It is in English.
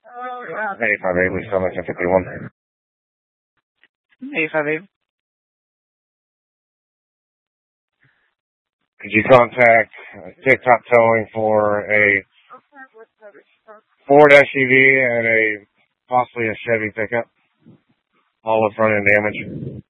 858, we still missing 51. 858. Could you contact TikTok Towing for a Ford SUV and possibly a Chevy pickup? All with front end damage.